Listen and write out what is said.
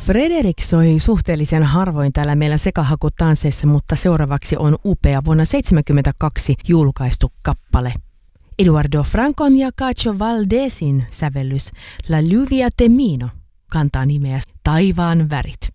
Fredrik soi suhteellisen harvoin täällä meillä sekahakutansseissa, mutta seuraavaksi on upea vuonna 1972 julkaistu kappale. Eduardo Francon ja Cacho Valdezin sävellys La Lluvia de Mino kantaa nimeä Taivaan värit.